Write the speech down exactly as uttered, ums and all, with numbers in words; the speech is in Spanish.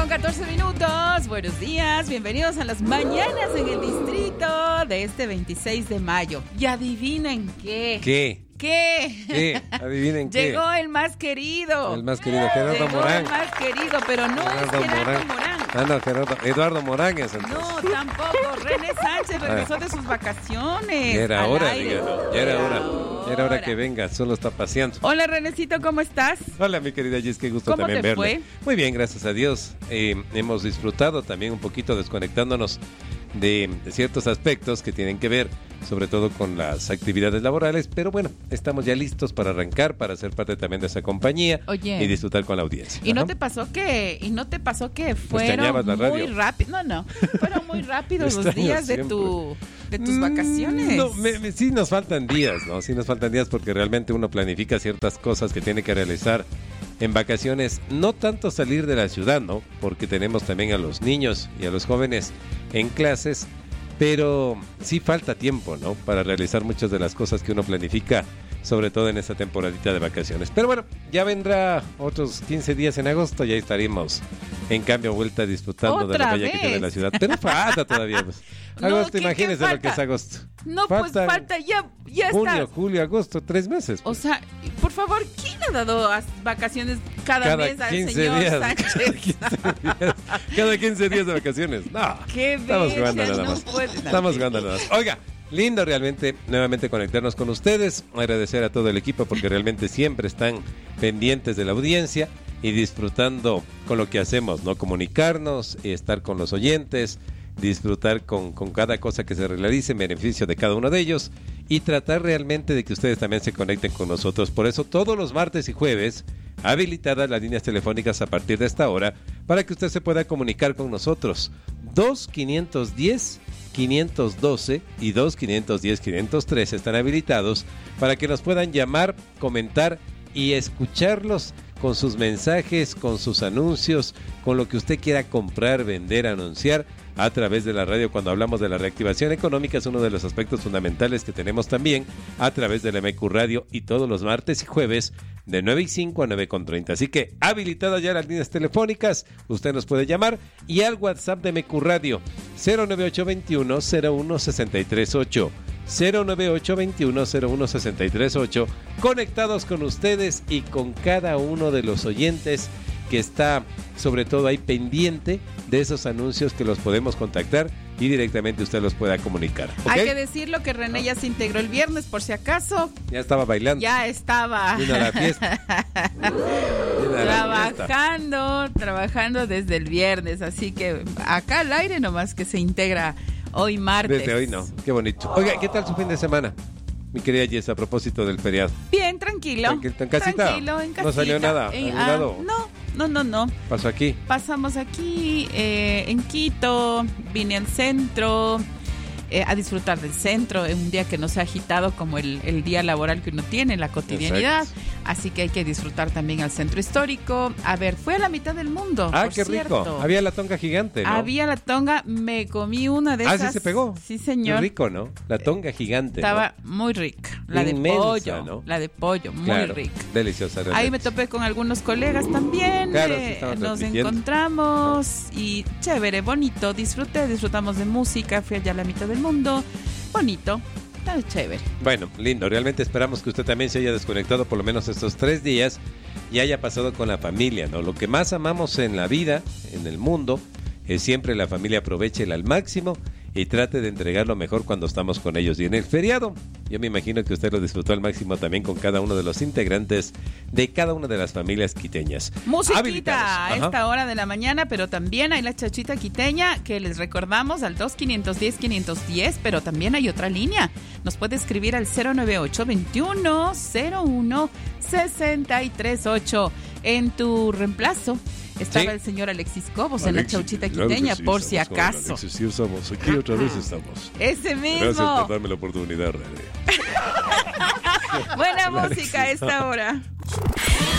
con catorce minutos. Buenos días, bienvenidos a las mañanas en el distrito de este veintiséis de mayo. Y adivinen qué. ¿Qué? ¿Qué? ¿Qué? Adivinen qué. Llegó el más querido. El más querido, Gerardo Llegó Morán. el más querido, pero no Gerardo es Gerardo Morán. Morán. Ah, no, Gerardo, Eduardo Morán es entonces. No, tampoco. René Sánchez regresó de sus vacaciones. Ya era al hora, aire. dígalo. Ya era hora. Ya era hora que venga, solo está paseando. Hola, Renecito, ¿cómo estás? Hola, mi querida Jess, qué gusto ¿Cómo también te verle. fue? Muy bien, gracias a Dios. Eh, hemos disfrutado también un poquito desconectándonos de, de ciertos aspectos que tienen que ver sobre todo con las actividades laborales, pero bueno, estamos ya listos para arrancar, para ser parte también de esa compañía. Oye. Y disfrutar con la audiencia. ¿Y no Ajá. te pasó que y no te pasó que fueron extrañabas la muy radio? rápido? No, no, fueron muy rápidos los Extraño días de tu de tus vacaciones. No, me- me- sí nos faltan días, ¿no? Sí nos faltan días porque realmente uno planifica ciertas cosas que tiene que realizar en vacaciones. No tanto salir de la ciudad, ¿no? Porque tenemos también a los niños y a los jóvenes en clases, pero sí falta tiempo, ¿no? Para realizar muchas de las cosas que uno planifica, sobre todo en esta temporadita de vacaciones. Pero bueno, ya vendrá otros quince días en agosto, ya estaremos en cambio vuelta disfrutando de la ¿Otra bella que tiene vez? la ciudad. Pero falta todavía, pues. No, Agosto, ¿qué- qué imagínense lo falta? que es agosto. No, pues Faltan falta ya ya Junio, está. julio, agosto, tres meses. O pues. sea, por favor, ¿quién ha dado as- vacaciones cada, Cada mes al quince señor días. Sánchez? Cada quince días. Cada quince días de vacaciones. No. Qué Estamos bestia, jugando nada no más. puede- no, Estamos qué jugando nada más. Oiga, lindo realmente nuevamente conectarnos con ustedes. Agradecer a todo el equipo porque realmente siempre están pendientes de la audiencia y disfrutando con lo que hacemos, ¿no? Comunicarnos, estar con los oyentes, disfrutar con, con cada cosa que se realice en beneficio de cada uno de ellos y tratar realmente de que ustedes también se conecten con nosotros. Por eso todos los martes y jueves habilitadas las líneas telefónicas a partir de esta hora para que usted se pueda comunicar con nosotros. dos quinientos diez quinientos doce y dos quinientos diez quinientos trece están habilitados para que nos puedan llamar, comentar y escucharlos con sus mensajes, con sus anuncios, con lo que usted quiera comprar, vender, anunciar a través de la radio. Cuando hablamos de la reactivación económica es uno de los aspectos fundamentales que tenemos también a través de la M Q Radio y todos los martes y jueves de nueve y cinco a nueve con treinta. Así que habilitadas ya las líneas telefónicas, usted nos puede llamar y al WhatsApp de M Q Radio cero nueve ocho dos uno cero uno seis tres ocho. cero nueve ocho dos uno cero uno seis tres ocho, conectados con ustedes y con cada uno de los oyentes que está sobre todo ahí pendiente de esos anuncios que los podemos contactar y directamente usted los pueda comunicar. ¿Ok? Hay que decirlo que René ya se integró el viernes, por si acaso. Ya estaba bailando. Ya estaba. Vino a la fiesta. Vino a la fiesta. Trabajando, trabajando desde el viernes. Así que acá al aire nomás que se integra hoy martes. Desde hoy no, qué bonito. Oiga, ¿qué tal su fin de semana? Mi querida Jess, a propósito del feriado. Bien, tranquilo. Tranquilo, ¿en casita? Tranquilo, en casita. ¿No salió nada? En- ¿Algún ah, lado? no, no, no, no. Pasó aquí. Pasamos aquí eh, en Quito, vine al centro eh, a disfrutar del centro, en un día que no se ha agitado como el, el día laboral que uno tiene, la cotidianidad. Exacto. Así que hay que disfrutar también al centro histórico. A ver, fue a la mitad del mundo. Ah, por qué cierto. rico. Había la tonga gigante, ¿no? Había la tonga, me comí una de Ah, esas. sí se pegó. Sí, señor. Qué rico, ¿no? La tonga gigante. ¿no? Estaba muy rica. La de Inmensa, pollo. ¿no? La de pollo, muy Claro, rica. deliciosa. realmente. Ahí me topé con algunos colegas también. Claro, sí eh, estaban nos transmitiendo. encontramos y chévere, bonito. Disfruté, disfrutamos de música. Fui allá a la mitad del mundo. Bonito, está chévere. Bueno, lindo. Realmente esperamos que usted también se haya desconectado por lo menos estos tres días y haya pasado con la familia, ¿no? Lo que más amamos en la vida, en el mundo, es siempre la familia. Aprovéchela al máximo y trate de entregar lo mejor cuando estamos con ellos. Y en el feriado, yo me imagino que usted lo disfrutó al máximo también con cada uno de los integrantes de cada una de las familias quiteñas. Musiquita Habilitados. a Ajá. esta hora de la mañana, pero también hay la chachita quiteña que les recordamos al dos quinientos diez quinientos diez, pero también hay otra línea. Nos puede escribir al cero nueve ocho dos uno cero uno seis tres ocho. En tu reemplazo estaba Sí. el señor Alexis Cobos en la Alexis, chauchita claro que quiteña, sí, por si estamos con acaso. Alexis, sí, estamos aquí otra vez estamos. Ese mismo. Gracias por darme la oportunidad, René. Buena música a esta hora.